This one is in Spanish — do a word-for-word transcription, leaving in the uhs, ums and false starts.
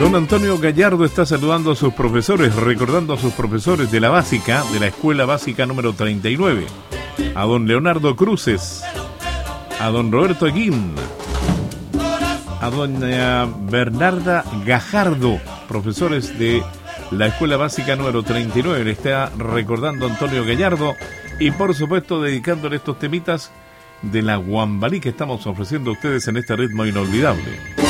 Don Antonio Gallardo está saludando a sus profesores, recordando a sus profesores de la básica, de la escuela básica número treinta y nueve. A don Leonardo Cruces, a don Roberto Aguín, a doña Bernarda Gajardo, profesores de la escuela básica número treinta y nueve. Le está recordando Antonio Gallardo y por supuesto dedicándole estos temitas de la Guambalí que estamos ofreciendo a ustedes en este ritmo inolvidable.